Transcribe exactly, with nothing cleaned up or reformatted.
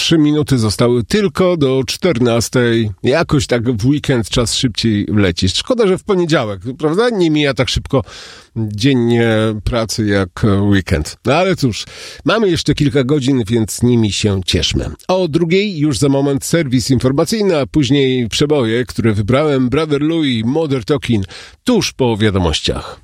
Trzy minuty zostały tylko do czternastej. Jakoś tak w weekend czas szybciej leci. Szkoda, że w poniedziałek, prawda? Nie mija tak szybko dzień pracy jak weekend. No ale cóż, mamy jeszcze kilka godzin, więc nimi się cieszmy. O drugiej już za moment serwis informacyjny, a później przeboje, które wybrałem Brother Louie, Modern Talking, tuż po wiadomościach.